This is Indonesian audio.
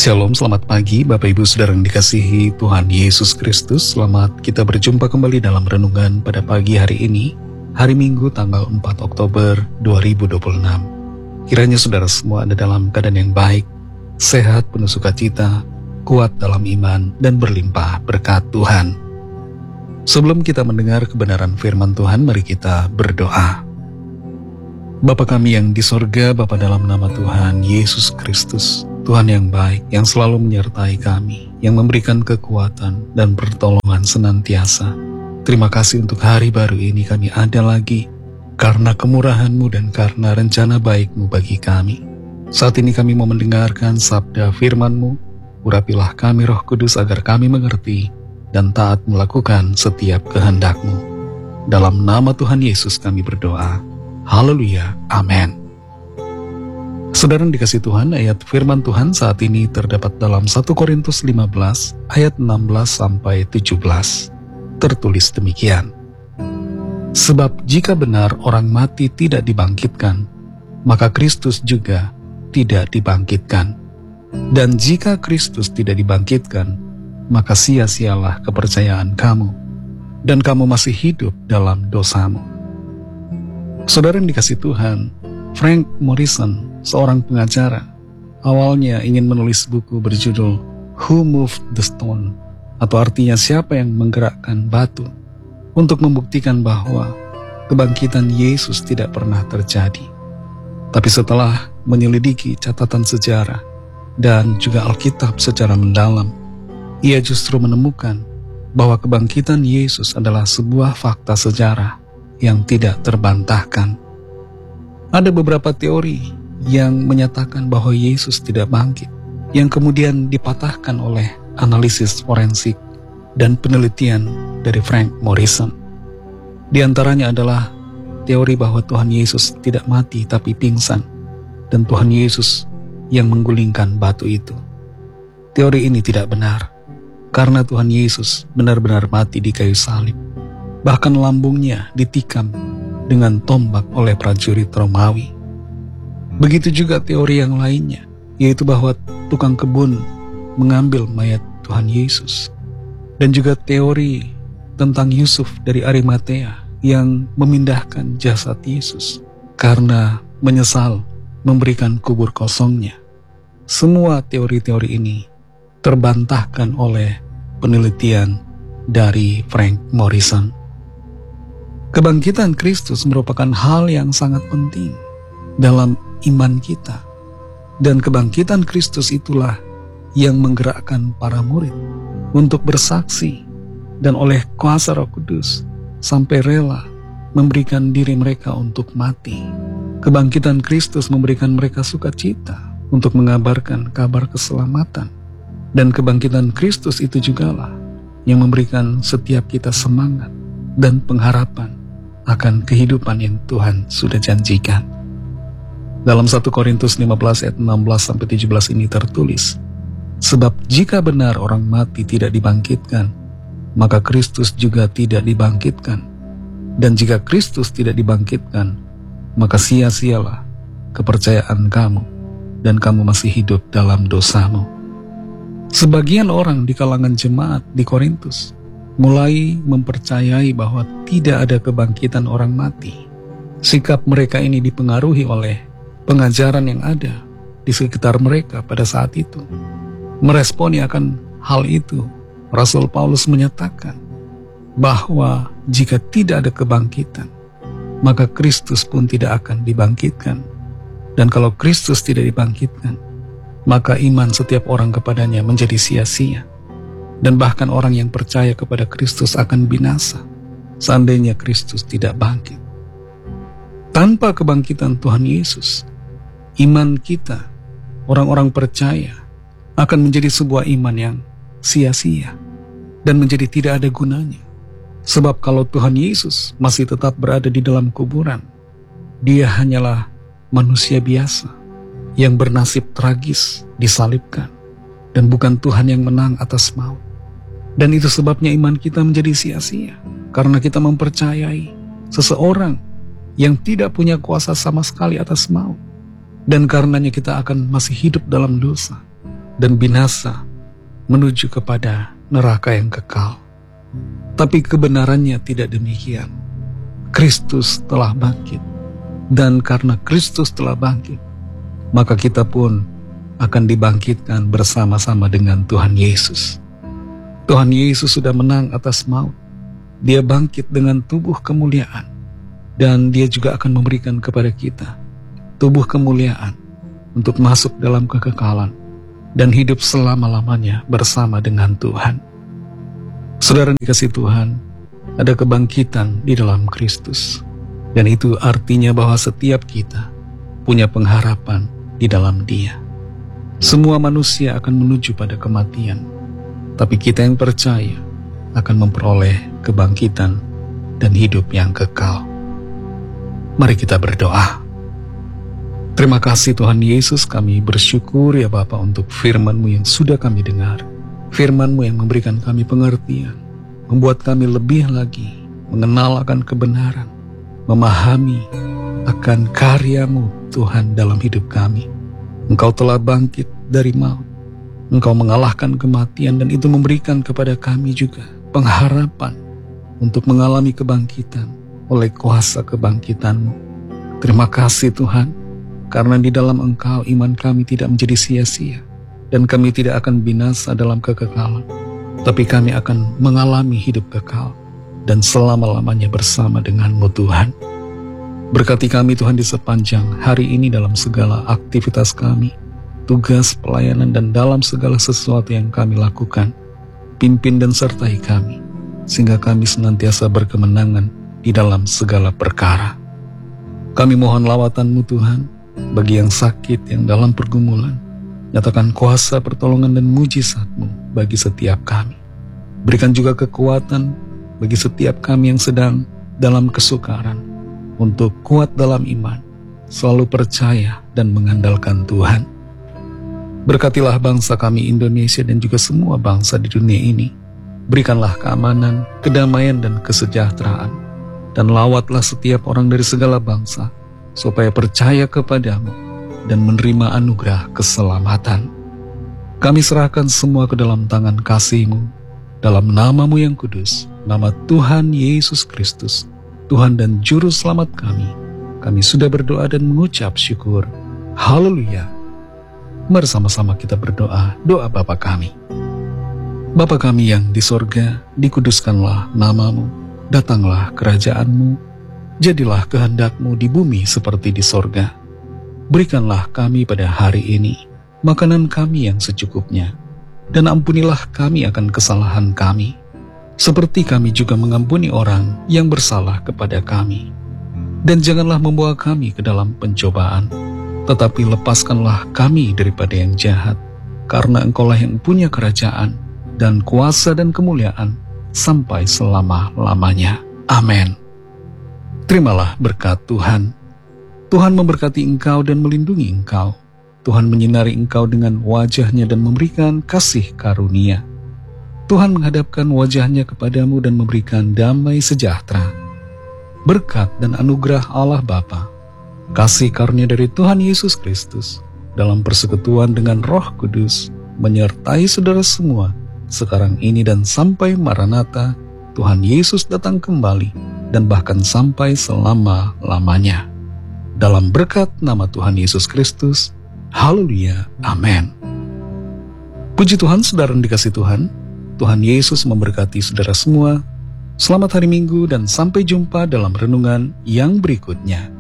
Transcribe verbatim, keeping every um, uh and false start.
Shalom, selamat pagi Bapak Ibu Saudara yang dikasihi Tuhan Yesus Kristus. Selamat kita berjumpa kembali dalam renungan pada pagi hari ini, hari Minggu tanggal empat Oktober dua ribu dua puluh enam. Kiranya saudara semua ada dalam keadaan yang baik, sehat, penuh sukacita, kuat dalam iman, dan berlimpah berkat Tuhan. Sebelum kita mendengar kebenaran firman Tuhan, mari kita berdoa. Bapa kami yang di sorga, Bapa dalam nama Tuhan Yesus Kristus, Tuhan yang baik, yang selalu menyertai kami, yang memberikan kekuatan dan pertolongan senantiasa. Terima kasih untuk hari baru ini kami ada lagi, karena kemurahan-Mu dan karena rencana baik-Mu bagi kami. Saat ini kami mau mendengarkan sabda firman-Mu, urapilah kami Roh Kudus agar kami mengerti dan taat melakukan setiap kehendak-Mu. Dalam nama Tuhan Yesus kami berdoa. Haleluya, amin. Saudara yang dikasih Tuhan, ayat firman Tuhan saat ini terdapat dalam satu Korintus lima belas ayat enam belas sampai tujuh belas. Tertulis demikian. Sebab jika benar orang mati tidak dibangkitkan, maka Kristus juga tidak dibangkitkan. Dan jika Kristus tidak dibangkitkan, maka sia-sialah kepercayaan kamu, dan kamu masih hidup dalam dosamu. Saudara yang dikasih Tuhan, Frank Morison, seorang pengacara, awalnya ingin menulis buku berjudul Who Moved the Stone, atau artinya siapa yang menggerakkan batu, untuk membuktikan bahwa kebangkitan Yesus tidak pernah terjadi. Tapi setelah menyelidiki catatan sejarah dan juga Alkitab secara mendalam, ia justru menemukan bahwa kebangkitan Yesus adalah sebuah fakta sejarah yang tidak terbantahkan. Ada beberapa teori yang menyatakan bahwa Yesus tidak bangkit, yang kemudian dipatahkan oleh analisis forensik dan penelitian dari Frank Morison. Di antaranya adalah teori bahwa Tuhan Yesus tidak mati tapi pingsan, dan Tuhan Yesus yang menggulingkan batu itu. Teori ini tidak benar, karena Tuhan Yesus benar-benar mati di kayu salib. Bahkan lambungnya ditikam dengan tombak oleh prajurit Romawi. Begitu juga teori yang lainnya, yaitu bahwa tukang kebun mengambil mayat Tuhan Yesus. Dan juga teori tentang Yusuf dari Arimatea yang memindahkan jasad Yesus karena menyesal memberikan kubur kosongnya. Semua teori-teori ini terbantahkan oleh penelitian dari Frank Morison. Kebangkitan Kristus merupakan hal yang sangat penting dalam iman kita. Dan kebangkitan Kristus itulah yang menggerakkan para murid untuk bersaksi dan oleh kuasa Roh Kudus sampai rela memberikan diri mereka untuk mati. Kebangkitan Kristus memberikan mereka sukacita untuk mengabarkan kabar keselamatan. Dan kebangkitan Kristus itu jugalah yang memberikan setiap kita semangat dan pengharapan akan kehidupan yang Tuhan sudah janjikan. Dalam satu Korintus lima belas ayat enam belas sampai tujuh belas ini tertulis, sebab jika benar orang mati tidak dibangkitkan, maka Kristus juga tidak dibangkitkan. Dan jika Kristus tidak dibangkitkan, maka sia-sialah kepercayaan kamu, dan kamu masih hidup dalam dosamu. Sebagian orang di kalangan jemaat di Korintus mulai mempercayai bahwa tidak ada kebangkitan orang mati. Sikap mereka ini dipengaruhi oleh pengajaran yang ada di sekitar mereka pada saat itu. Meresponi akan hal itu, Rasul Paulus menyatakan bahwa jika tidak ada kebangkitan, maka Kristus pun tidak akan dibangkitkan. Dan kalau Kristus tidak dibangkitkan, maka iman setiap orang kepadanya menjadi sia-sia. Dan bahkan orang yang percaya kepada Kristus akan binasa seandainya Kristus tidak bangkit. Tanpa kebangkitan Tuhan Yesus, iman kita, orang-orang percaya, akan menjadi sebuah iman yang sia-sia dan menjadi tidak ada gunanya. Sebab kalau Tuhan Yesus masih tetap berada di dalam kuburan, Dia hanyalah manusia biasa yang bernasib tragis disalibkan, dan bukan Tuhan yang menang atas maut. Dan itu sebabnya iman kita menjadi sia-sia, karena kita mempercayai seseorang yang tidak punya kuasa sama sekali atas maut. Dan karenanya kita akan masih hidup dalam dosa. dan binasa menuju kepada neraka yang kekal. Tapi kebenarannya tidak demikian. Kristus telah bangkit, dan karena Kristus telah bangkit, maka kita pun akan dibangkitkan bersama-sama dengan Tuhan Yesus. Tuhan Yesus sudah menang atas maut. Dia bangkit dengan tubuh kemuliaan, dan Dia juga akan memberikan kepada kita tubuh kemuliaan untuk masuk dalam kekekalan dan hidup selama-lamanya bersama dengan Tuhan. Saudara dikasih Tuhan, ada kebangkitan di dalam Kristus, dan itu artinya bahwa setiap kita punya pengharapan di dalam Dia. Semua manusia akan menuju pada kematian, tapi kita yang percaya akan memperoleh kebangkitan dan hidup yang kekal. Mari kita berdoa. Terima kasih Tuhan Yesus, kami bersyukur ya Bapa untuk firman-Mu yang sudah kami dengar. Firman-Mu yang memberikan kami pengertian, membuat kami lebih lagi mengenal akan kebenaran, memahami akan karya-Mu Tuhan dalam hidup kami. Engkau telah bangkit dari maut, Engkau mengalahkan kematian, dan itu memberikan kepada kami juga pengharapan untuk mengalami kebangkitan oleh kuasa kebangkitan-Mu. Terima kasih Tuhan, karena di dalam Engkau iman kami tidak menjadi sia-sia, dan kami tidak akan binasa dalam kekekalan, tapi kami akan mengalami hidup kekal dan selama-lamanya bersama dengan-Mu Tuhan. Berkati kami Tuhan di sepanjang hari ini dalam segala aktivitas kami, tugas, pelayanan, dan dalam segala sesuatu yang kami lakukan. Pimpin dan sertai kami, sehingga kami senantiasa berkemenangan di dalam segala perkara. Kami mohon lawatan-Mu Tuhan, bagi yang sakit, yang dalam pergumulan. Nyatakan kuasa, pertolongan, dan mujizat-Mu bagi setiap kami. Berikan juga kekuatan bagi setiap kami yang sedang dalam kesukaran, untuk kuat dalam iman, selalu percaya dan mengandalkan Tuhan. Berkatilah bangsa kami Indonesia dan juga semua bangsa di dunia ini. Berikanlah keamanan, kedamaian, dan kesejahteraan. Dan lawatlah setiap orang dari segala bangsa, supaya percaya kepadamu dan menerima anugerah keselamatan. Kami serahkan semua ke dalam tangan kasih-Mu, dalam nama-Mu yang kudus, nama Tuhan Yesus Kristus, Tuhan dan Juru Selamat kami. Kami sudah berdoa dan mengucap syukur. Haleluya. Mari sama-sama kita berdoa, doa Bapa kami. Bapa kami yang di sorga, dikuduskanlah nama-Mu, datanglah kerajaan-Mu, jadilah kehendak-Mu di bumi seperti di sorga. Berikanlah kami pada hari ini makanan kami yang secukupnya, dan ampunilah kami akan kesalahan kami, seperti kami juga mengampuni orang yang bersalah kepada kami. Dan janganlah membawa kami ke dalam pencobaan, tetapi lepaskanlah kami daripada yang jahat, karena Engkaulah yang punya kerajaan dan kuasa dan kemuliaan sampai selama-lamanya. Amin. Terimalah berkat Tuhan. Tuhan memberkati engkau dan melindungi engkau. Tuhan menyinari engkau dengan wajah-Nya dan memberikan kasih karunia. Tuhan menghadapkan wajah-Nya kepadamu dan memberikan damai sejahtera. Berkat dan anugerah Allah Bapa, kasih karunia dari Tuhan Yesus Kristus, dalam persekutuan dengan Roh Kudus, menyertai saudara semua, sekarang ini dan sampai Maranatha, Tuhan Yesus datang kembali, dan bahkan sampai selama-lamanya. Dalam berkat nama Tuhan Yesus Kristus, haleluya, amin. Puji Tuhan, saudara yang dikasih Tuhan, Tuhan Yesus memberkati saudara semua. Selamat hari Minggu dan sampai jumpa dalam renungan yang berikutnya.